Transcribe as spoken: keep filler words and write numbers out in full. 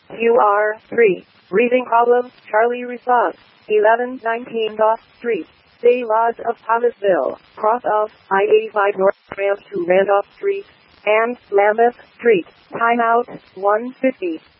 Q R three. Reading problem. Charlie response. eleven nineteen Doss Street. State laws of Thomasville. Cross of I eighty-five North Ramp to Randolph Street and Lambeth Street. Timeout one fifty.